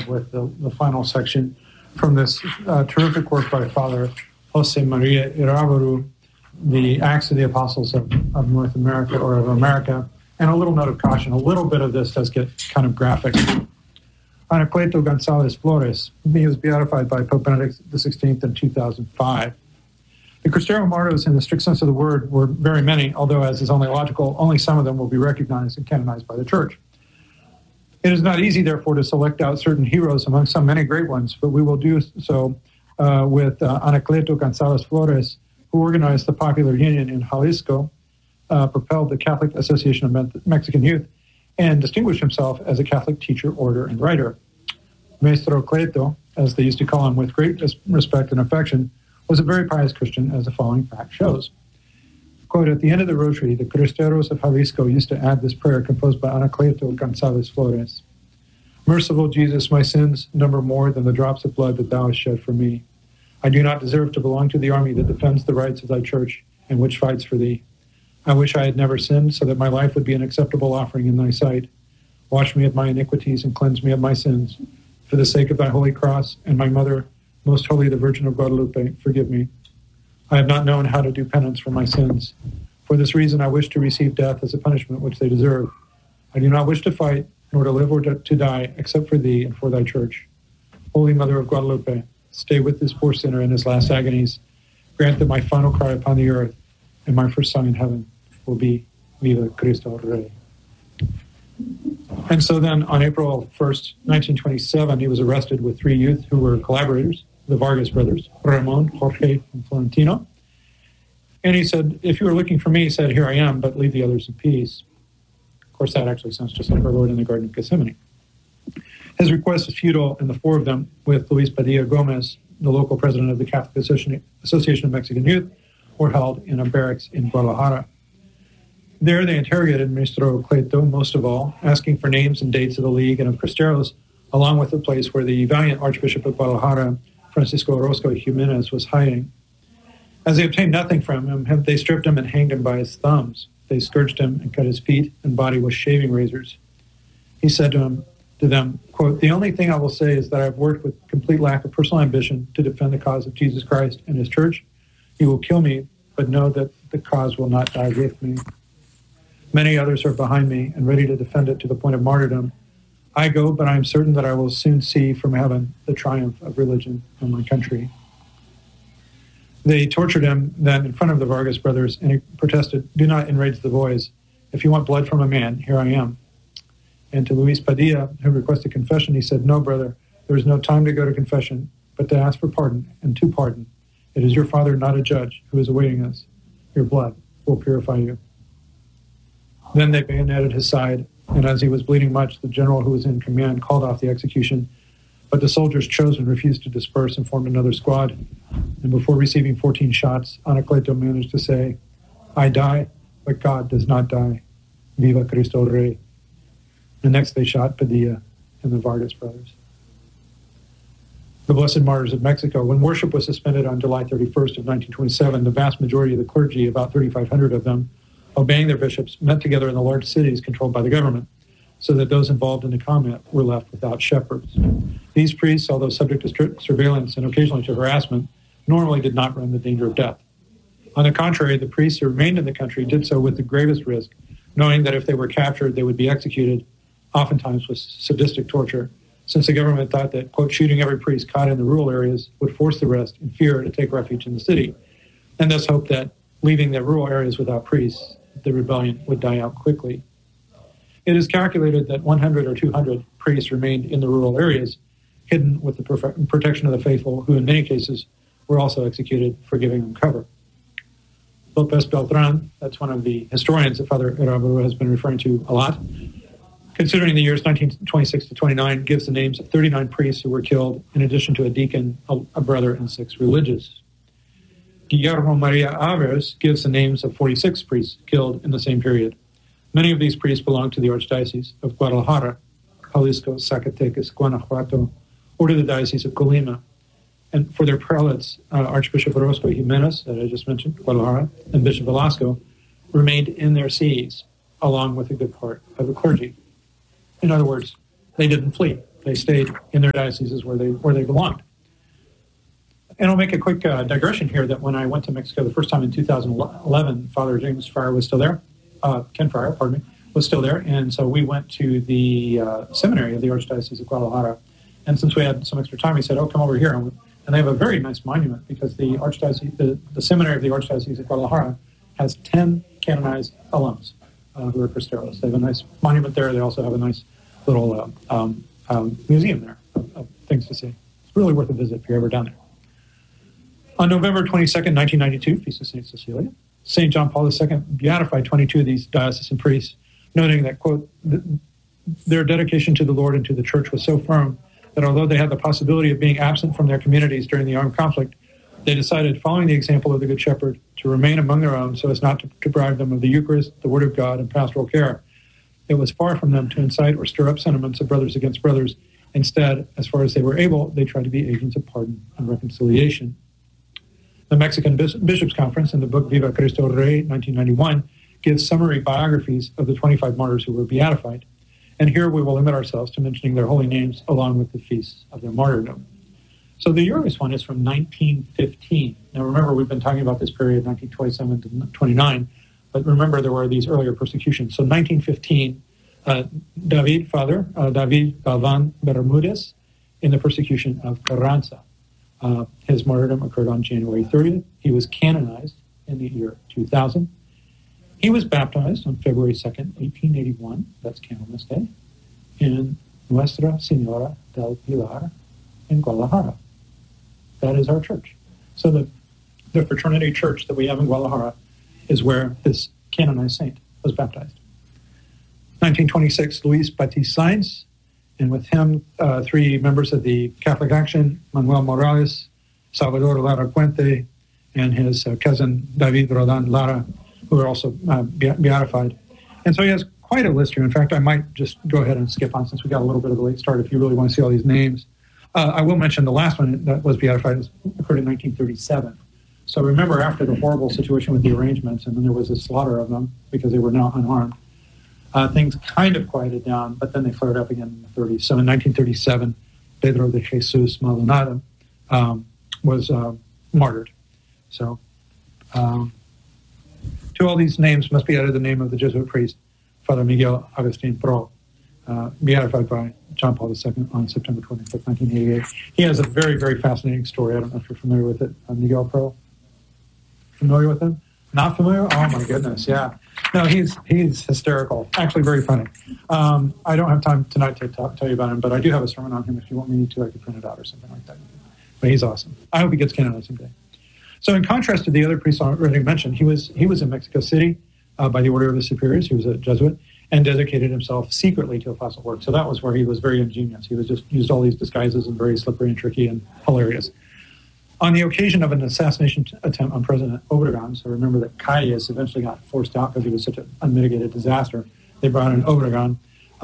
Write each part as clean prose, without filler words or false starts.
5 with the final section from this terrific work by Father Jose Maria Iraburu, The Acts of the Apostles of North America, or of America, and a little note of caution. A little bit of this does get kind of graphic. Anacleto Gonzalez Flores, he was beatified by Pope Benedict XVI in 2005. The Cristero martyrs, in the strict sense of the word, were very many, although, as is only logical, only some of them will be recognized and canonized by the Church. It is not easy, therefore, to select out certain heroes among so many great ones, but we will do so with Anacleto Gonzalez Flores, who organized the Popular Union in Jalisco, propelled the Catholic Association of Mexican Youth, and distinguished himself as a Catholic teacher, orator, and writer. Maestro Cleto, as they used to call him with great respect and affection, was a very pious Christian, as the following fact shows. Quote, at the end of the rosary, the Cristeros of Jalisco used to add this prayer composed by Anacleto Gonzalez Flores. Merciful Jesus, my sins number more than the drops of blood that thou hast shed for me. I do not deserve to belong to the army that defends the rights of thy church and which fights for thee. I wish I had never sinned, so that my life would be an acceptable offering in thy sight. Wash me of my iniquities and cleanse me of my sins. For the sake of thy holy cross and my mother, most holy the Virgin of Guadalupe, forgive me. I have not known how to do penance for my sins. For this reason I wish to receive death as a punishment which they deserve. I do not wish to fight, nor to live or to die, except for thee and for thy church. Holy Mother of Guadalupe, stay with this poor sinner in his last agonies. Grant that my final cry upon the earth and my first song in heaven will be Viva Cristo Rey. And so then on April 1st, 1927, he was arrested with 3 youth who were collaborators, the Vargas brothers, Ramon, Jorge, and Florentino. And he said, if you are looking for me, he said, here I am, but leave the others in peace. Of course, that actually sounds just like our Lord in the Garden of Gethsemane. His request was futile, and the 4 of them, with Luis Padilla Gomez, the local president of the Catholic Association of Mexican Youth, were held in a barracks in Guadalajara. There they interrogated Maestro Cleto, most of all, asking for names and dates of the League and of Cristeros, along with the place where the valiant Archbishop of Guadalajara, Francisco Orozco Jimenez, was hiding. As they obtained nothing from him, they stripped him and hanged him by his thumbs. They scourged him and cut his feet and body with shaving razors. He said to them, quote, the only thing I will say is that I have worked with complete lack of personal ambition to defend the cause of Jesus Christ and his church. You will kill me, but know that the cause will not die with me. Many others are behind me and ready to defend it to the point of martyrdom. I go, but I am certain that I will soon see from heaven the triumph of religion in my country. They tortured him then in front of the Vargas brothers, and he protested, do not enrage the boys. If you want blood from a man, here I am. And to Luis Padilla, who requested confession, he said, no, brother, there is no time to go to confession, but to ask for pardon and to pardon. It is your father, not a judge, who is awaiting us. Your blood will purify you. Then they bayoneted his side, and as he was bleeding much, the general who was in command called off the execution. But the soldiers chosen refused to disperse and formed another squad. And before receiving 14 shots, Anacleto managed to say, I die, but God does not die. Viva Cristo Rey. And next they shot Padilla and the Vargas brothers. The Blessed Martyrs of Mexico. When worship was suspended on July 31st of 1927, the vast majority of the clergy, about 3,500 of them, obeying their bishops, met together in the large cities controlled by the government, so that those involved in the comment were left without shepherds. These priests, although subject to strict surveillance and occasionally to harassment, normally did not run the danger of death. On the contrary, the priests who remained in the country did so with the gravest risk, knowing that if they were captured, they would be executed, oftentimes with sadistic torture, since the government thought that, quote, shooting every priest caught in the rural areas would force the rest in fear to take refuge in the city, and thus hoped that, leaving the rural areas without priests, the rebellion would die out quickly. It is calculated that 100 or 200 priests remained in the rural areas, hidden with the protection of the faithful, who in many cases were also executed for giving them cover. Lopez Beltran, that's one of the historians that Father Iraburu has been referring to a lot, considering the years 1926 to 29, gives the names of 39 priests who were killed, in addition to a deacon, a brother, and 6 religious. Guillermo Maria Alvarez gives the names of 46 priests killed in the same period. Many of these priests belonged to the Archdiocese of Guadalajara, Jalisco, Zacatecas, Guanajuato, or to the Diocese of Colima. And for their prelates, Archbishop Orozco Jimenez, that I just mentioned, Guadalajara, and Bishop Velasco, remained in their sees, along with a good part of the clergy. In other words, they didn't flee. They stayed in their dioceses where they belonged. And I'll make a quick digression here that when I went to Mexico the first time in 2011, Father James Fryer was still there. Ken Fryer, pardon me, was still there. And so we went to the seminary of the Archdiocese of Guadalajara. And since we had some extra time, he said, come over here. And they have a very nice monument because the Archdiocese, the seminary of the Archdiocese of Guadalajara has 10 canonized alums who are Cristeros. They have a nice monument there. They also have a nice little museum there of things to see. It's really worth a visit if you're ever down there. On November 22nd, 1992, Feast of St. Cecilia, St. John Paul II beatified 22 of these diocesan priests, noting that, quote, their dedication to the Lord and to the Church was so firm that although they had the possibility of being absent from their communities during the armed conflict, they decided, following the example of the Good Shepherd, to remain among their own so as not to deprive them of the Eucharist, the Word of God, and pastoral care. It was far from them to incite or stir up sentiments of brothers against brothers. Instead, as far as they were able, they tried to be agents of pardon and reconciliation. The Mexican Bishops' Conference in the book Viva Cristo Rey, 1991, gives summary biographies of the 25 martyrs who were beatified. And here we will limit ourselves to mentioning their holy names along with the feasts of their martyrdom. So the earliest one is from 1915. Now remember, we've been talking about this period, 1927 to 29, but remember there were these earlier persecutions. So 1915, Father David Galvan Bermudez in the persecution of Carranza. His martyrdom occurred on January 30th. He was canonized in the year 2000. He was baptized on February 2nd, 1881, that's Candlemas Day, in Nuestra Señora del Pilar in Guadalajara. That is our church. So the fraternity church that we have in Guadalajara is where this canonized saint was baptized. 1926, Luis Baptiste Sainz, and with him, 3 members of the Catholic Action, Manuel Morales, Salvador Lara Puente, and his cousin David Rodan Lara, who are also beatified. And so he has quite a list here. In fact, I might just go ahead and skip on since we got a little bit of a late start if you really want to see all these names. I will mention the last one that was beatified occurred in 1937. So remember, after the horrible situation with the arrangements, and then there was a slaughter of them because they were now unarmed, things kind of quieted down, but then they flared up again in the 30s. So in 1937, Pedro de Jesus Maldonado was martyred. So to all these names must be added the name of the Jesuit priest, Father Miguel Agustin Pro, beatified by John Paul II on September 25th, 1988. He has a very, very fascinating story. I don't know if you're familiar with it. Miguel Pro? Familiar with him? Not familiar? Oh, my goodness, yeah. No, he's hysterical. Actually, very funny. I don't have time tonight to tell you about him, but I do have a sermon on him. If you want me to, I could print it out or something like that. But he's awesome. I hope he gets canonized someday. So in contrast to the other priests I already mentioned, he was in Mexico City by the order of the superiors. He was a Jesuit and dedicated himself secretly to apostle work. So that was where he was very ingenious. He was just used all these disguises and very slippery and tricky and hilarious. On the occasion of an assassination attempt on President Obregon, so remember that Calles eventually got forced out because he was such an unmitigated disaster. They brought in Obregon,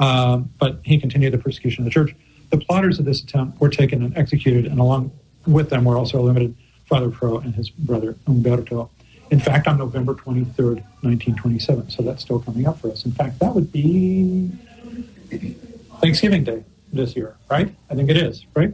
but he continued the persecution of the church. The plotters of this attempt were taken and executed, and along with them were also eliminated Father Pro and his brother Humberto. In fact, on November 23rd, 1927. So that's still coming up for us. In fact, that would be Thanksgiving Day this year, right? I think it is, right?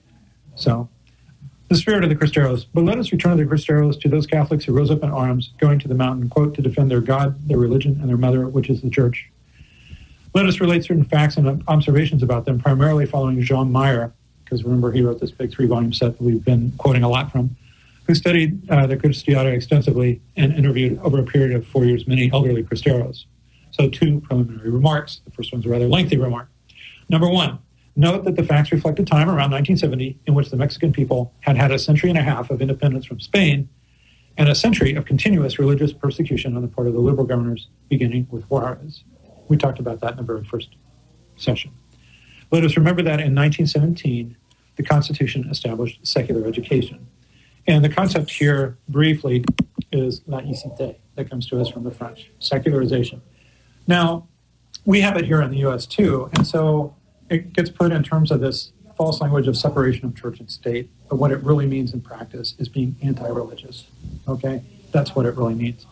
So, the spirit of the Cristeros. But let us return to the Cristeros, to those Catholics who rose up in arms, going to the mountain, quote, to defend their God, their religion, and their mother, which is the church. Let us relate certain facts and observations about them, primarily following Jean Meyer, because remember, he wrote this big 3-volume set that we've been quoting a lot from, who studied the Cristiada extensively and interviewed over a period of 4 years many elderly Cristeros. So 2 preliminary remarks. The first one's a rather lengthy remark. Number 1, note that the facts reflect a time around 1970 in which the Mexican people had had a century and a half of independence from Spain and a century of continuous religious persecution on the part of the liberal governors, beginning with Juarez. We talked about that in the very first session. Let us remember that in 1917, the Constitution established secular education. And the concept here, briefly, is laïcité that comes to us from the French, secularization. Now, we have it here in the U.S. too, and so it gets put in terms of this false language of separation of church and state, but what it really means in practice is being anti-religious, okay? That's what it really means,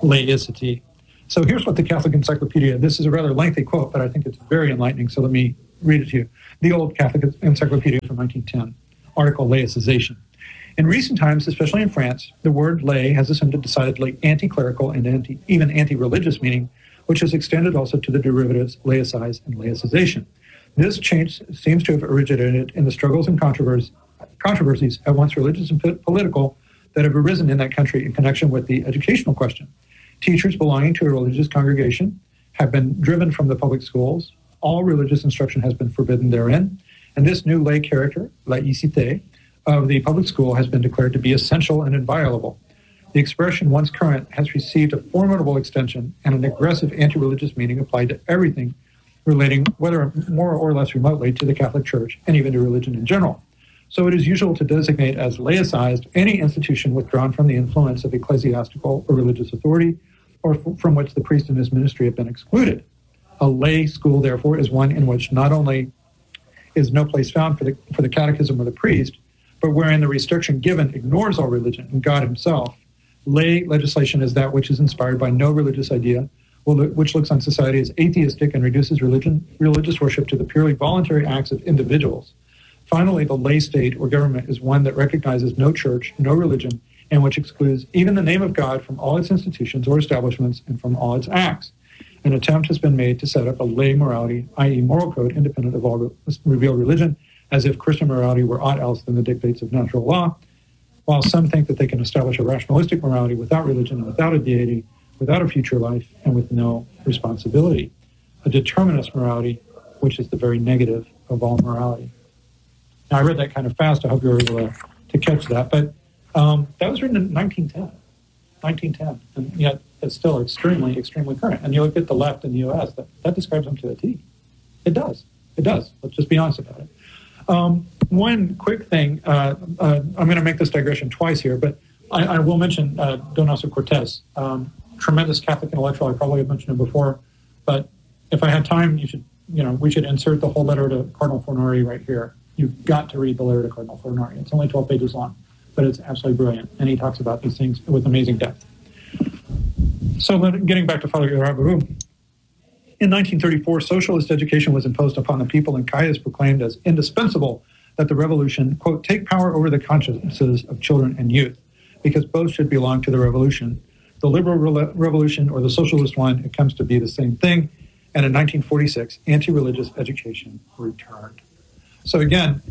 laicity. So here's what the Catholic Encyclopedia, this is a rather lengthy quote, but I think it's very enlightening, so let me read it to you. The Old Catholic Encyclopedia from 1910, article laicization. In recent times, especially in France, the word lay has assumed a decidedly anti-clerical and even anti-religious meaning, which has extended also to the derivatives laicize and laicization. This change seems to have originated in the struggles and controversies, at once religious and political, that have arisen in that country in connection with the educational question. Teachers belonging to a religious congregation have been driven from the public schools. All religious instruction has been forbidden therein. And this new lay character, laïcité, of the public school has been declared to be essential and inviolable. The expression once current has received a formidable extension and an aggressive anti-religious meaning applied to everything relating, whether more or less remotely, to the Catholic Church and even to religion in general. So it is usual to designate as laicized any institution withdrawn from the influence of ecclesiastical or religious authority, or from which the priest and his ministry have been excluded. A lay school, therefore, is one in which not only is no place found for the catechism or the priest, but wherein the restriction given ignores all religion and God himself. Lay legislation is that which is inspired by no religious idea, which looks on society as atheistic and reduces religious worship to the purely voluntary acts of individuals. Finally, the lay state or government is one that recognizes no church, no religion, and which excludes even the name of God from all its institutions or establishments and from all its acts. An attempt has been made to set up a lay morality, i.e. moral code, independent of all revealed religion, as if Christian morality were aught else than the dictates of natural law, while some think that they can establish a rationalistic morality without religion and without a deity, without a future life, and with no responsibility. A determinist morality, which is the very negative of all morality. Now, I read that kind of fast. I hope you were able to catch that. But that was written in 1910. And yet it's still extremely, extremely current. And you look at the left in the U.S., that describes them to a T. It does. Let's just be honest about it. One quick thing, I'm going to make this digression twice here, but I will mention Donoso Cortés. Tremendous Catholic intellectual. I probably have mentioned him before, but if I had time, we should insert the whole letter to Cardinal Fornari right here. You've got to read the letter to Cardinal Fornari. It's only 12 pages long, but it's absolutely brilliant, and he talks about these things with amazing depth. So getting back to Father Irabaru, in 1934, socialist education was imposed upon the people, and Caius proclaimed as indispensable that the revolution, quote, take power over the consciences of children and youth, because both should belong to the revolution. The liberal revolution or the socialist one, it comes to be the same thing. And in 1946, anti-religious education returned. So again,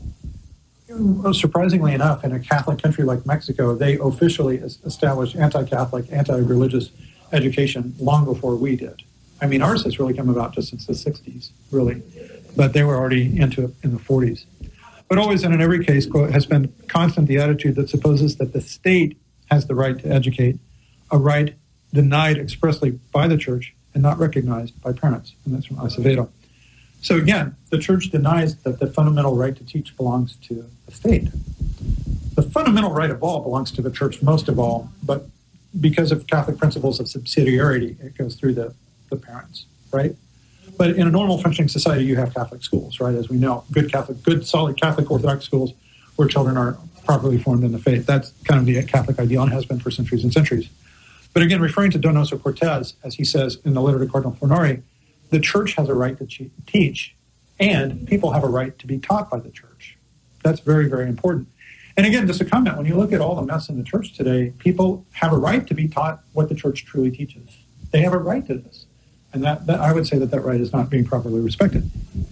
surprisingly enough, in a Catholic country like Mexico, they officially established anti-Catholic, anti-religious education long before we did. I mean, ours has really come about just since the 60s, really. But they were already into it in the 40s. But always and in every case, quote, has been constant the attitude that supposes that the state has the right to educate, a right denied expressly by the church and not recognized by parents. And that's from Acevedo. So again, the church denies that the fundamental right to teach belongs to the state. The fundamental right of all belongs to the church most of all, but because of Catholic principles of subsidiarity, it goes through the parents, right? But in a normal functioning society, you have Catholic schools, right? As we know, good, solid Catholic Orthodox schools where children are properly formed in the faith. That's kind of the Catholic ideal and has been for centuries and centuries. But again, referring to Donoso Cortés, as he says in the letter to Cardinal Fornari, the church has a right to teach, and people have a right to be taught by the church. That's very, very important. And again, just a comment, when you look at all the mess in the church today, people have a right to be taught what the church truly teaches. They have a right to this. And that I would say that right is not being properly respected.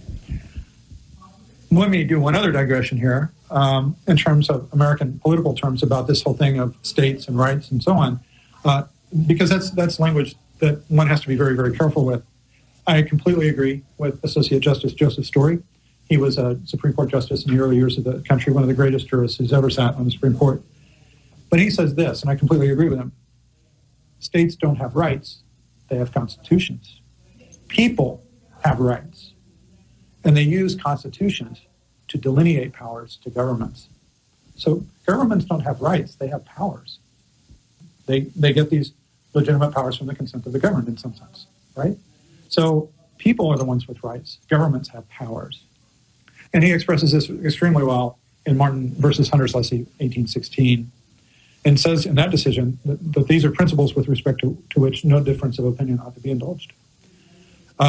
Let me do one other digression here in terms of American political terms about this whole thing of states and rights and so on, because that's language that one has to be very, very careful with. I completely agree with Associate Justice Joseph Story. He was a Supreme Court justice in the early years of the country, one of the greatest jurists who's ever sat on the Supreme Court. But he says this, and I completely agree with him. States don't have rights. They have constitutions. People have rights. And they use constitutions to delineate powers to governments. So governments don't have rights. They have powers. They get these legitimate powers from the consent of the governed in some sense, right? So people are the ones with rights. Governments have powers. And he expresses this extremely well in Martin versus Hunter's-Lessee, 1816, and says in that decision that these are principles with respect to which no difference of opinion ought to be indulged.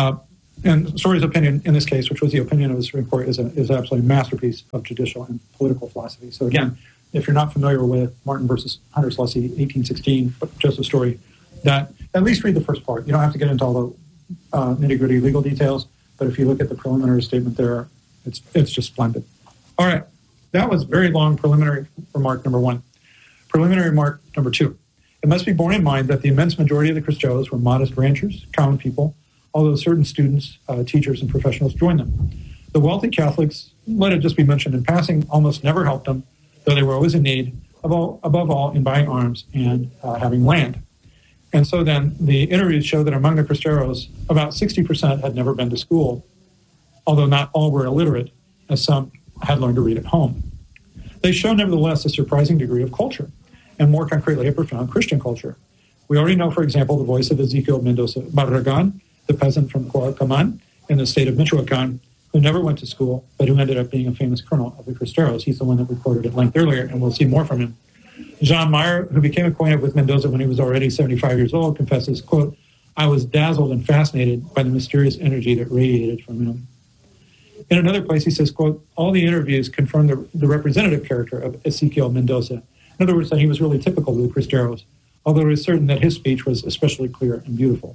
And Story's opinion in this case, which was the opinion of the Supreme Court, is absolutely a masterpiece of judicial and political philosophy. So again, if you're not familiar with Martin versus Hunter-Schlessie, 1816, but Joseph Story, that at least read the first part. You don't have to get into all the nitty-gritty legal details, but if you look at the preliminary statement there, it's just splendid. All right, that was very long preliminary remark number one. Preliminary remark number two. It must be borne in mind that the immense majority of the Cristeros were modest ranchers, common people, although certain students, teachers, and professionals joined them. The wealthy Catholics, let it just be mentioned in passing, almost never helped them, though they were always in need, above all in buying arms and having land. And so then the interviews show that among the Cristeros, about 60% had never been to school, although not all were illiterate, as some had learned to read at home. They show, nevertheless, a surprising degree of culture, and more concretely, a profound Christian culture. We already know, for example, the voice of Ezequiel Mendoza Barragan, the peasant from Coacaman in the state of Michoacan, who never went to school, but who ended up being a famous colonel of the Cristeros. He's the one that we quoted at length earlier, and we'll see more from him. Jean Meyer, who became acquainted with Mendoza when he was already 75 years old, confesses, quote, "I was dazzled and fascinated by the mysterious energy that radiated from him." In another place, he says, quote, "All the interviews confirm the representative character of Ezequiel Mendoza." In other words, that he was really typical of the Cristeros, although it is certain that his speech was especially clear and beautiful.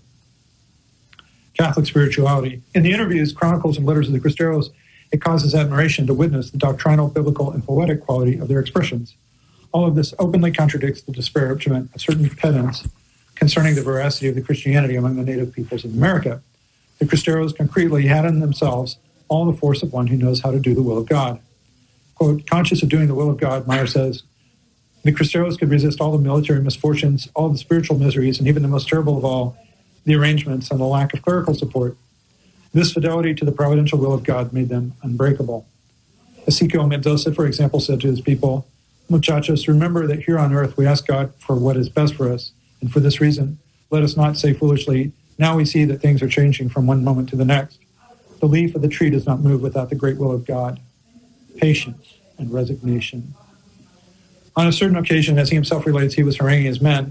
Catholic spirituality. In the interviews, chronicles, and letters of the Cristeros, it causes admiration to witness the doctrinal, biblical, and poetic quality of their expressions. All of this openly contradicts the disparagement of certain pedants concerning the veracity of the Christianity among the native peoples of America. The Cristeros concretely had in themselves all the force of one who knows how to do the will of God. Quote, "Conscious of doing the will of God," Meyer says, "the Cristeros could resist all the military misfortunes, all the spiritual miseries, and even the most terrible of all, the arrangements and the lack of clerical support. This fidelity to the providential will of God made them unbreakable." Ezequiel Mendoza, for example, said to his people, "Muchachos, remember that here on earth we ask God for what is best for us, and for this reason, let us not say foolishly, now we see that things are changing from one moment to the next. The leaf of the tree does not move without the great will of God. Patience and resignation." On a certain occasion, as he himself relates, he was haranguing his men.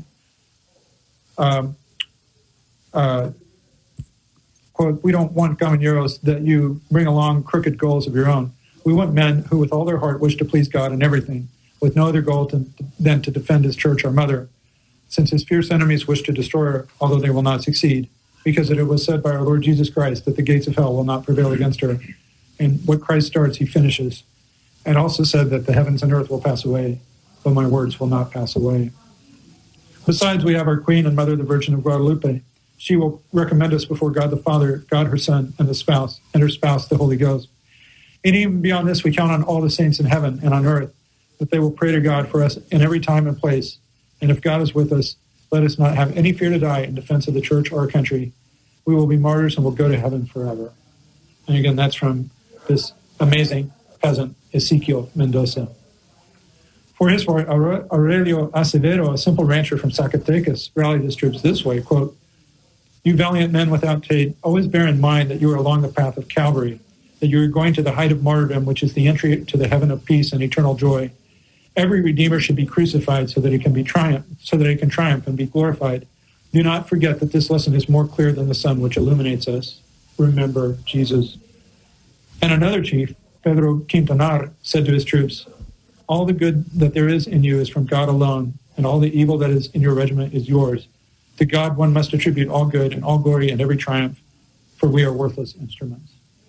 Quote, "We don't want caballeros that you bring along crooked goals of your own. We want men who with all their heart wish to please God in everything, with no other goal than to defend his church, our mother, since his fierce enemies wish to destroy her, although they will not succeed, because it was said by our Lord Jesus Christ that the gates of hell will not prevail against her. And what Christ starts, he finishes. And also said that the heavens and earth will pass away, but my words will not pass away. Besides, we have our Queen and Mother, the Virgin of Guadalupe. She will recommend us before God the Father, God her Son, and her spouse, the Holy Ghost. And even beyond this, we count on all the saints in heaven and on earth, that they will pray to God for us in every time and place. And if God is with us, let us not have any fear to die in defense of the church or our country. We will be martyrs and will go to heaven forever. And again, that's from this amazing peasant, Ezequiel Mendoza. For his part, Aurelio Acevedo, a simple rancher from Zacatecas, rallied his troops this way, quote, "You valiant men without taint, always bear in mind that you are along the path of Calvary, that you are going to the height of martyrdom, which is the entry to the heaven of peace and eternal joy. Every Redeemer should be crucified so that he can triumph and be glorified. Do not forget that this lesson is more clear than the sun which illuminates us. Remember Jesus." And another chief, Pedro Quintanar, said to his troops, "All the good that there is in you is from God alone, and all the evil that is in your regiment is yours. To God one must attribute all good and all glory and every triumph, for we are worthless instruments."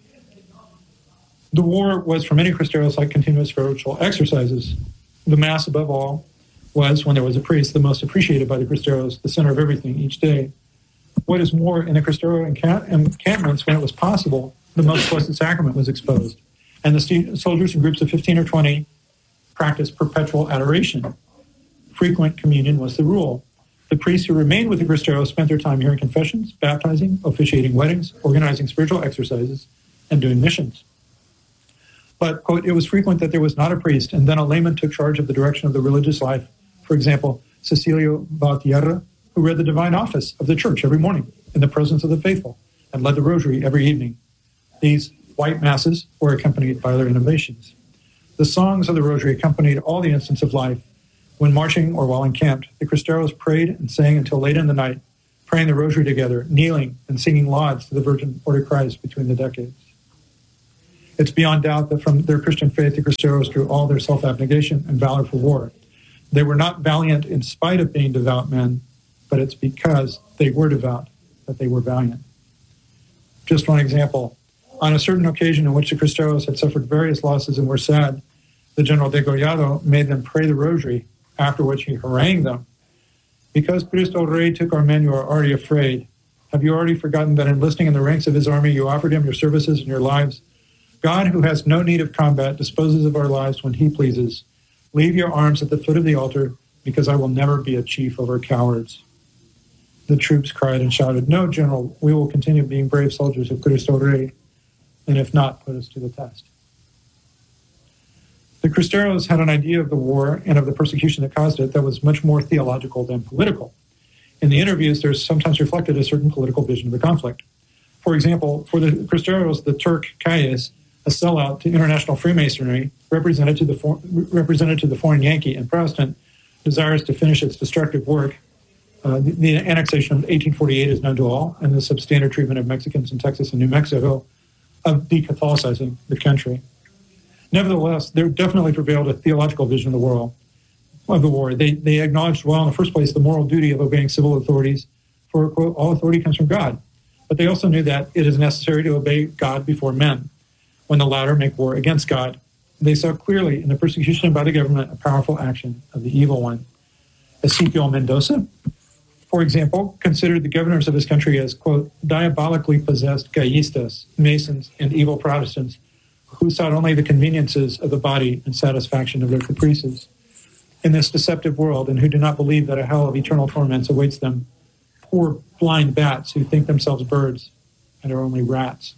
The war was for many Cristeros like continuous spiritual exercises. The Mass, above all, was, when there was a priest, the most appreciated by the Cristeros, the center of everything each day. What is more, in the Cristero encampments, when it was possible, the most blessed sacrament was exposed, and the soldiers in groups of 15 or 20 practiced perpetual adoration. Frequent communion was the rule. The priests who remained with the Cristeros spent their time hearing confessions, baptizing, officiating weddings, organizing spiritual exercises, and doing missions. But, quote, "it was frequent that there was not a priest, and then a layman took charge of the direction of the religious life. For example, Cecilio Valtierra, who read the divine office of the church every morning in the presence of the faithful, and led the rosary every evening. These white masses were accompanied by other innovations. The songs of the rosary accompanied all the instants of life. When marching or while encamped, the Cristeros prayed and sang until late in the night, praying the rosary together, kneeling and singing lauds to the Virgin or to Christ between the decades. It's beyond doubt that from their Christian faith, the Cristeros drew all their self-abnegation and valor for war. They were not valiant in spite of being devout men, but it's because they were devout that they were valiant. Just one example. On a certain occasion in which the Cristeros had suffered various losses and were sad, the General Degollado made them pray the rosary, after which he harangued them. Because Cristo Rey took our men, you are already afraid. Have you already forgotten that enlisting in the ranks of his army, you offered him your services and your lives? God, who has no need of combat, disposes of our lives when he pleases. Leave your arms at the foot of the altar, because I will never be a chief over cowards. The troops cried and shouted, no, General, we will continue being brave soldiers of Cristo Rey, and if not, put us to the test. The Cristeros had an idea of the war and of the persecution that caused it that was much more theological than political. In the interviews, there's sometimes reflected a certain political vision of the conflict. For example, for the Cristeros, the Turk Calles, a sellout to international Freemasonry, represented to the foreign Yankee and Protestant, desirous to finish its destructive work. The annexation of 1848 is known to all, and the substandard treatment of Mexicans in Texas and New Mexico of de-Catholicizing the country. Nevertheless, there definitely prevailed a theological vision of the war. They acknowledged, well, in the first place, the moral duty of obeying civil authorities, for, quote, all authority comes from God. But they also knew that it is necessary to obey God before men, when the latter make war against God. They saw clearly in the persecution by the government a powerful action of the evil one. Ezequiel Mendoza, for example, considered the governors of his country as, quote, diabolically possessed Gallistas, Masons, and evil Protestants, who sought only the conveniences of the body and satisfaction of their caprices. In this deceptive world, and who do not believe that a hell of eternal torments awaits them, poor blind bats who think themselves birds and are only rats.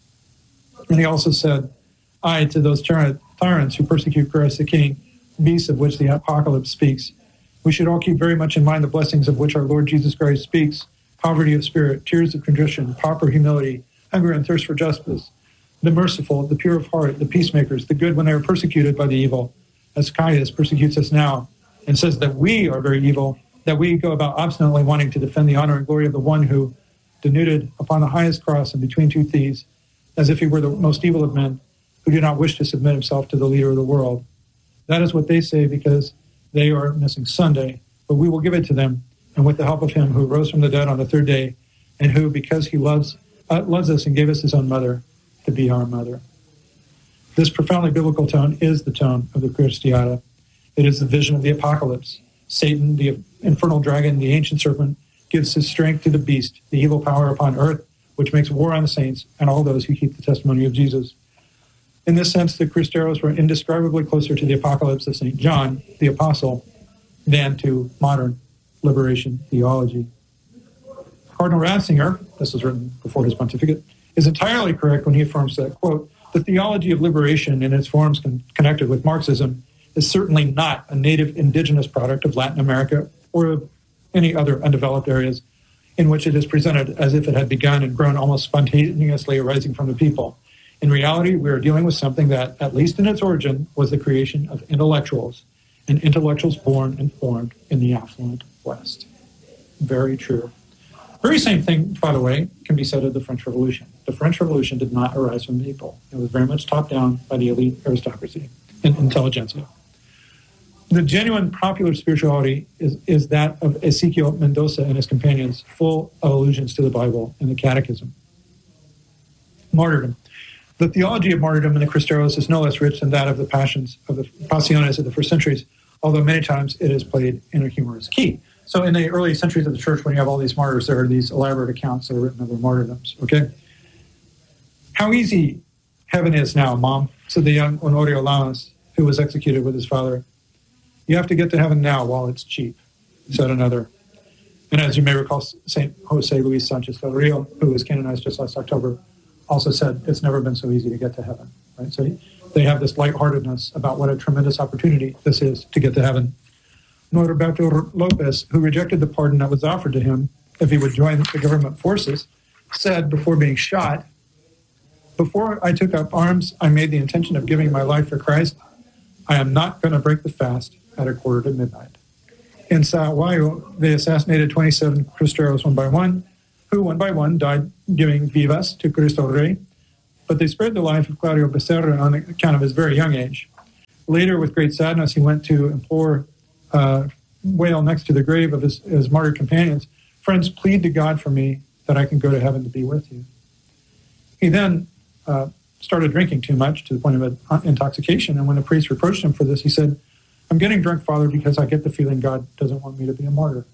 And he also said, I, to those tyrants who persecute Christ the King, beasts of which the apocalypse speaks, we should all keep very much in mind the blessings of which our Lord Jesus Christ speaks, poverty of spirit, tears of contrition, proper humility, hunger and thirst for justice, the merciful, the pure of heart, the peacemakers, the good when they are persecuted by the evil, as Caius persecutes us now, and says that we are very evil, that we go about obstinately wanting to defend the honor and glory of the one who, denuded upon the highest cross and between two thieves, as if he were the most evil of men, who do not wish to submit himself to the leader of the world. That is what they say because they are missing Sunday, but we will give it to them, and with the help of him who rose from the dead on the third day, and who, because he loves us and gave us his own mother, to be our mother. This profoundly biblical tone is the tone of the Cristiada. It is the vision of the apocalypse. Satan, the infernal dragon, the ancient serpent, gives his strength to the beast, the evil power upon earth, which makes war on the saints and all those who keep the testimony of Jesus. In this sense, the Cristeros were indescribably closer to the apocalypse of St. John, the apostle, than to modern liberation theology. Cardinal Ratzinger, this was written before his pontificate, is entirely correct when he affirms that, quote, the theology of liberation in its forms connected with Marxism is certainly not a native indigenous product of Latin America or of any other undeveloped areas in which it is presented as if it had begun and grown almost spontaneously arising from the people. In reality, we are dealing with something that, at least in its origin, was the creation of intellectuals, and intellectuals born and formed in the affluent West. Very true. Very same thing, by the way, can be said of the French Revolution. The French Revolution did not arise from the people. It was very much top down by the elite aristocracy and intelligentsia. The genuine popular spirituality is that of Ezequiel Mendoza and his companions, full of allusions to the Bible and the Catechism. Martyrdom. The theology of martyrdom in the Cristeros is no less rich than that of the Pasiones of the first centuries, although many times it is played in a humorous key. So in the early centuries of the church, when you have all these martyrs, there are these elaborate accounts that are written of their martyrdoms, okay? How easy heaven is now, Mom, said the young Honorio Lamas, who was executed with his father. You have to get to heaven now while it's cheap, said another. And as you may recall, St. Jose Luis Sanchez del Rio, who was canonized just last October, also said it's never been so easy to get to heaven, right? So they have this lightheartedness about what a tremendous opportunity this is to get to heaven. Norberto Lopez, who rejected the pardon that was offered to him if he would join the government forces, said before being shot, before I took up arms, I made the intention of giving my life for Christ. I am not going to break the fast at 1:45. In Sahuayo, they assassinated 27 Cristeros one by one, who one by one died giving vivas to Cristo Rey, but they spared the life of Claudio Becerra on account of his very young age. Later, with great sadness, he went to implore, wail next to the grave of his martyred companions, "Friends, plead to God for me that I can go to heaven to be with you." He then started drinking too much to the point of intoxication, and when the priest reproached him for this, he said, "I'm getting drunk, Father, because I get the feeling God doesn't want me to be a martyr."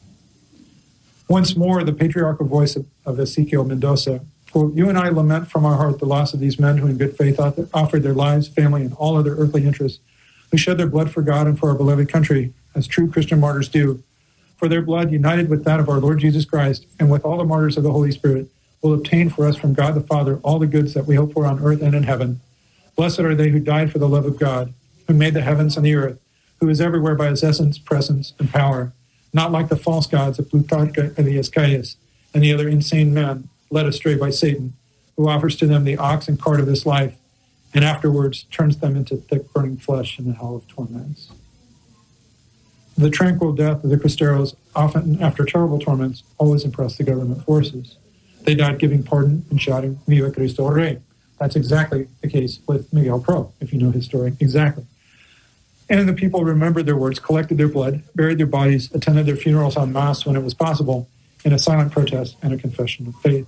Once more, the patriarchal voice of Ezekiel Mendoza, quote, "You and I lament from our heart the loss of these men who in good faith offered their lives, family, and all other earthly interests, who shed their blood for God and for our beloved country, as true Christian martyrs do. For their blood, united with that of our Lord Jesus Christ, and with all the martyrs of the Holy Spirit, will obtain for us from God the Father all the goods that we hope for on earth and in heaven. Blessed are they who died for the love of God, who made the heavens and the earth, who is everywhere by his essence, presence, and power, not like the false gods of Plutarch and the Escaias and the other insane men led astray by Satan, who offers to them the ox and cart of this life, and afterwards turns them into thick burning flesh in the hell of torments." The tranquil death of the Cristeros, often after terrible torments, always impressed the government forces. They died giving pardon and shouting, "Viva Cristo Rey." That's exactly the case with Miguel Pro, if you know his story. Exactly. And the people remembered their words, collected their blood, buried their bodies, attended their funerals en masse when it was possible, in a silent protest and a confession of faith.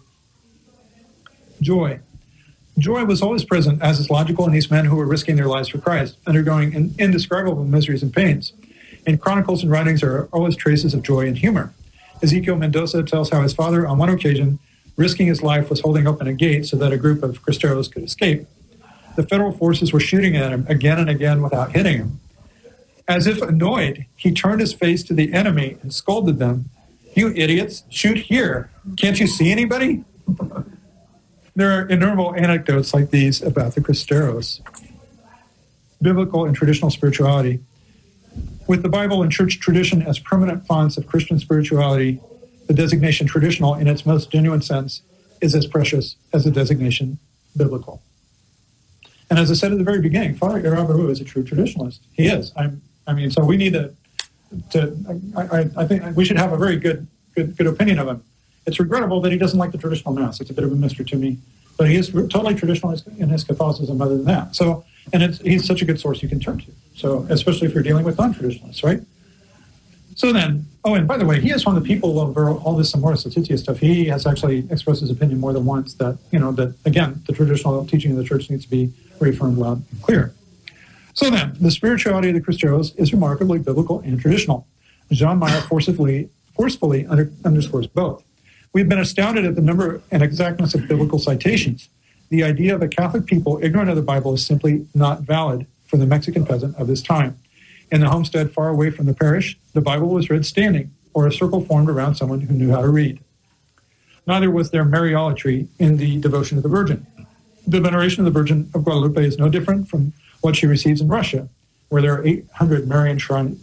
Joy. Joy was always present, as is logical in these men who were risking their lives for Christ, undergoing indescribable miseries and pains. In chronicles and writings are always traces of joy and humor. Ezekiel Mendoza tells how his father, on one occasion, risking his life, was holding open a gate so that a group of Cristeros could escape. The federal forces were shooting at him again and again without hitting him. As if annoyed, he turned his face to the enemy and scolded them, "You idiots, shoot here. Can't you see anybody?" There are innumerable anecdotes like these about the Cristeros. Biblical and traditional spirituality. With the Bible and church tradition as permanent fonts of Christian spirituality, the designation traditional in its most genuine sense is as precious as the designation biblical. And as I said at the very beginning, Father Irabaru is a true traditionalist. He is. So we need I think we should have a very good opinion of him. It's regrettable that he doesn't like the traditional Mass. It's a bit of a mystery to me. But he is totally traditionalist in his Catholicism other than that. So, he's such a good source you can turn to. So, especially if you're dealing with non-traditionalists, right? So then, and by the way, he is one of the people over all this Amoris Laetitia stuff. He has actually expressed his opinion more than once that, that, again, the traditional teaching of the church needs to be reaffirmed loud and clear. So then, the spirituality of the Cristeros is remarkably biblical and traditional. Jean Meyer forcefully underscores both. We've been astounded at the number and exactness of biblical citations. The idea of a Catholic people ignorant of the Bible is simply not valid for the Mexican peasant of this time. In the homestead far away from the parish, the Bible was read standing, or a circle formed around someone who knew how to read. Neither was there Mariolatry in the devotion of the Virgin. The veneration of the Virgin of Guadalupe is no different from what she receives in Russia, where there are 800 Marian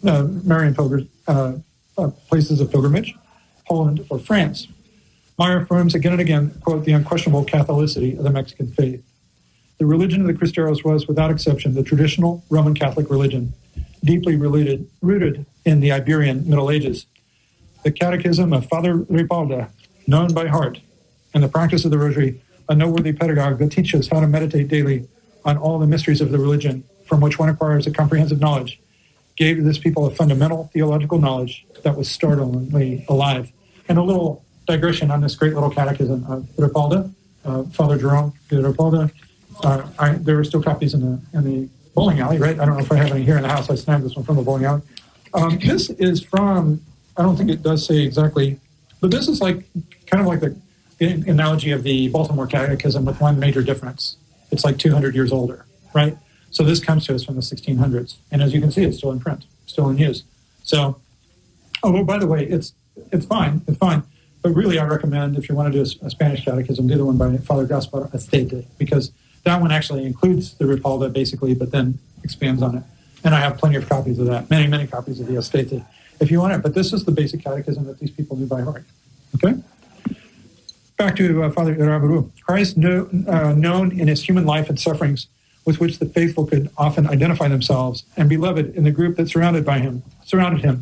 places of pilgrimage, Poland or France. Meyer affirms again and again, quote, the unquestionable Catholicity of the Mexican faith. The religion of the Cristeros was, without exception, the traditional Roman Catholic religion, deeply rooted in the Iberian Middle Ages. The Catechism of Father Ripalda, known by heart, and the practice of the Rosary, a noteworthy pedagogue that teaches how to meditate daily on all the mysteries of the religion, from which one acquires a comprehensive knowledge, gave to this people a fundamental theological knowledge that was startlingly alive. And a little digression on this great little catechism of Ripalda, Father Jerome de Ripalda. There are still copies in the bowling alley, right? I don't know if I have any here in the house. I snagged this one from the bowling alley. This is from, I don't think it does say exactly, but this is kind of like the analogy of the Baltimore Catechism with one major difference. It's like 200 years older, right? So this comes to us from the 1600s. And as you can see, it's still in print, still in use. So, by the way, it's fine. But really, I recommend, if you want to do a Spanish catechism, do the one by Father Gaspar Astete, because that one actually includes the Ripalda, basically, but then expands on it. And I have plenty of copies of that, many, many copies of the Astete, if you want it. But this is the basic catechism that these people knew by heart. Okay? Back to Father Irabaru. Christ, known in his human life and sufferings, with which the faithful could often identify themselves, and beloved in the group that surrounded him,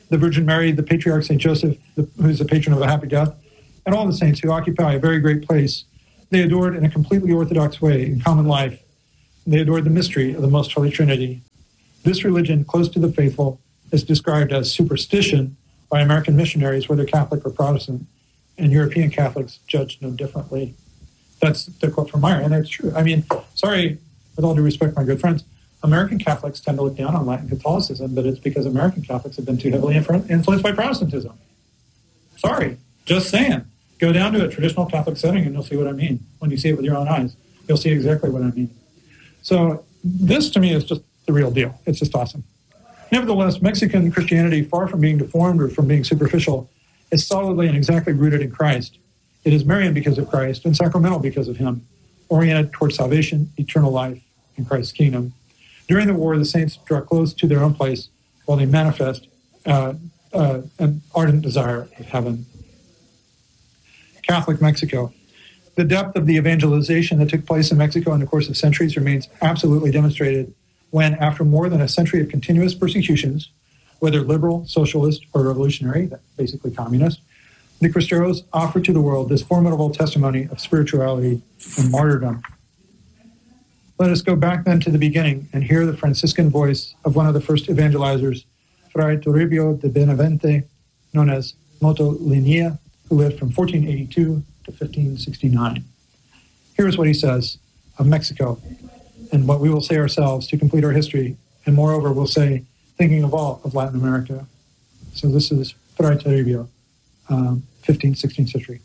the Virgin Mary, the Patriarch St. Joseph, who's the patron of a happy death, and all the saints who occupy a very great place. They adored in a completely orthodox way in common life. They adored the mystery of the Most Holy Trinity. This religion, close to the faithful, is described as superstition by American missionaries, whether Catholic or Protestant, and European Catholics judged no differently. That's the quote from Meyer, and that's true. I mean, sorry, with all due respect, my good friends, American Catholics tend to look down on Latin Catholicism, but it's because American Catholics have been too heavily influenced by Protestantism. Sorry, just saying. Go down to a traditional Catholic setting and you'll see what I mean. When you see it with your own eyes, you'll see exactly what I mean. So this, to me, is just the real deal. It's just awesome. Nevertheless, Mexican Christianity, far from being deformed or from being superficial, is solidly and exactly rooted in Christ. It is Marian because of Christ and sacramental because of him, oriented towards salvation, eternal life, and Christ's kingdom. During the war, the saints draw close to their own place while they manifest an ardent desire of heaven. Catholic Mexico. The depth of the evangelization that took place in Mexico in the course of centuries remains absolutely demonstrated when, after more than a century of continuous persecutions, whether liberal, socialist, or revolutionary, basically communist, the Cristeros offered to the world this formidable testimony of spirituality and martyrdom. Let us go back then to the beginning and hear the Franciscan voice of one of the first evangelizers, Fray Toribio de Benavente, known as Motolinia, who lived from 1482 to 1569. Here's what he says of Mexico and what we will say ourselves to complete our history, and moreover we'll say, thinking of all of Latin America. So this is Fray Toribio, 15th, 16th century.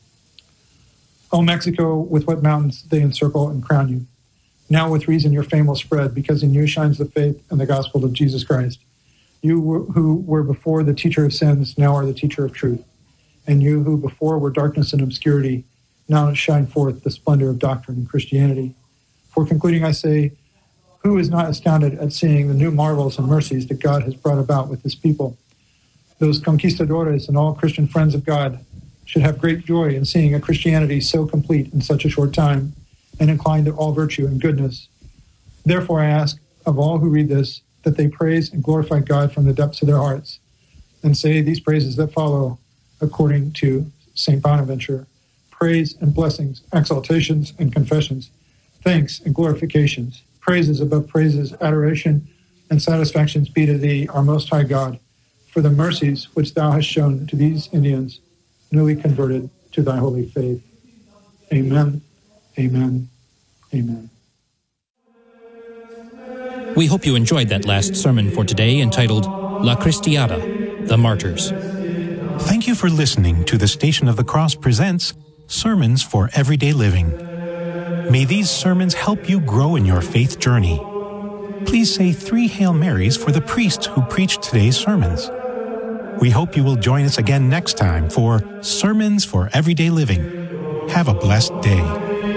O Mexico, with what mountains they encircle and crown you. Now with reason your fame will spread, because in you shines the faith and the gospel of Jesus Christ. You who were before the teacher of sins, now are the teacher of truth. And you who before were darkness and obscurity, now shine forth the splendor of doctrine and Christianity. For concluding, I say, who is not astounded at seeing the new marvels and mercies that God has brought about with his people? Those conquistadores and all Christian friends of God should have great joy in seeing a Christianity so complete in such a short time, and inclined to all virtue and goodness. Therefore I ask of all who read this, that they praise and glorify God from the depths of their hearts, and say these praises that follow, according to St. Bonaventure: praise and blessings, exaltations and confessions, thanks and glorifications, praises above praises, adoration and satisfactions be to thee, our most high God, for the mercies which thou hast shown to these Indians, newly converted to thy holy faith. Amen. Amen. Amen. We hope you enjoyed that last sermon for today, entitled La Cristiada, the Martyrs. Thank you for listening to the Station of the Cross presents Sermons for Everyday Living. May these sermons help you grow in your faith journey. Please say 3 Hail Marys for the priest who preached today's sermons. We hope you will join us again next time for Sermons for Everyday Living. Have a blessed day.